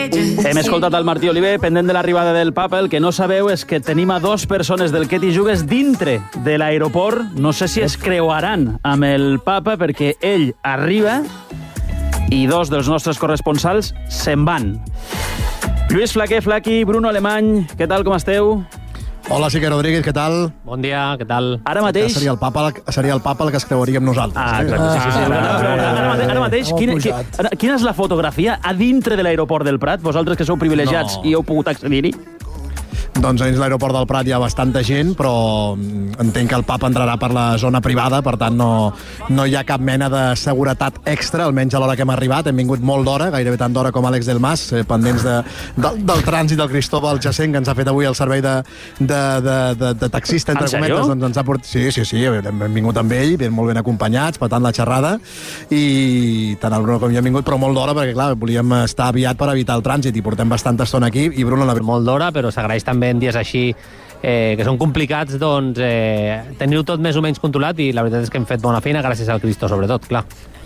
Hem escoltat el Martí Oliver, pendent de l'arribada del papa. El que no sabeu és que tenim a 2 persones del Ketty Jugues dintre de l'aeroport. No sé si es creuaran amb el papa perquè ell arriba i 2 dels nostres corresponsals se'n van. Lluís Flaquer, Flaqui, Bruno Alemany, què tal, com esteu? Hola, Sique Rodríguez, què tal? Bon dia, què tal? Ara mateix... Seria el papa el que es creuaríem nosaltres. Ara mateix, quina és la fotografia a dintre de l'aeroport del Prat? Vosaltres que sou privilegiats i heu pogut accedir-hi? Doncs a dins l'aeroport del Prat hi ha bastanta gent, però entenc que el papa entrarà per la zona privada, per tant no hi ha cap mena de seguretat extra, almenys a l'hora que hem arribat. Hem vingut molt d'hora, gairebé tant d'hora com Àlex del Mas, pendents del trànsit del Cristóbal Jacent, que ens ha fet avui el servei de taxista, entre cometes. Doncs ens ha portat... Sí, hem vingut amb ell, molt ben acompanyats, patant la xerrada, i tant el Bruno com jo hem vingut, però molt d'hora, perquè clar, volíem estar aviat per evitar el trànsit, i portem bastanta estona aquí, i Bruno... Molt d'hora, però s'agraeix també en dies així que són complicats, doncs tenir-ho tot més o menys controlat, i la veritat és que hem fet bona feina gràcies al Cristo, sobretot, clar.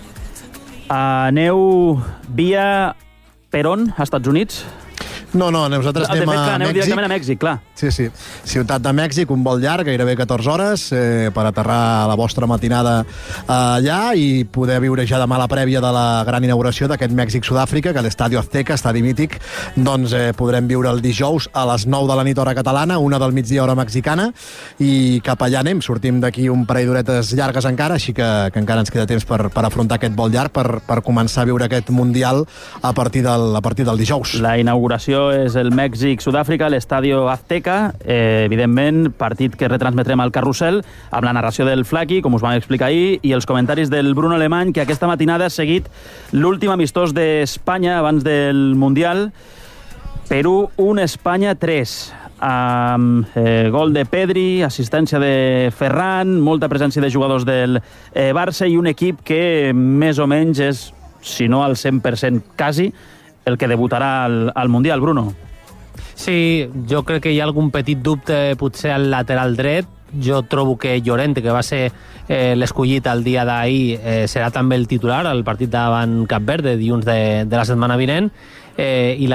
Aneu via Perón, a Estats Units? No, nosaltres anem a Mèxic. Directament a Mèxic, clar. Sí. Ciutat de Mèxic, un vol llarg, gairebé 14 hores, per aterrar a la vostra matinada allà i poder viure ja demà la prèvia de la gran inauguració d'aquest Mèxic-Sud-àfrica, que l'Estadio Azteca, estadi mític, doncs podrem viure el dijous a les 9 de la nit hora catalana, 1 del migdia hora mexicana, i cap allà anem. Sortim d'aquí un parell d'horetes llargues encara, així que encara ens queda temps per afrontar aquest vol llarg, per començar a viure aquest Mundial a partir del dijous. La inauguració és el Mèxic-Sud-àfrica, l'Estadio Azteca, evidentment, partit que retransmetrem al Carrusel, amb la narració del Flaqui, com us vam explicar ahir, i els comentaris del Bruno Alemany, que aquesta matinada ha seguit l'últim amistós d'Espanya abans del Mundial. Perú 1, Espanya 3. Amb gol de Pedri, assistència de Ferran, molta presència de jugadors del Barça i un equip que més o menys és, si no al 100% quasi, el que debutarà al Mundial, Bruno. Sí, jo crec que hi ha algun petit dubte potser al lateral dret. Jo trobo que Llorente, que va ser l'escollit el dia d'ahir, serà també el titular al partit davant Cap Verde, dilluns de la setmana vinent, i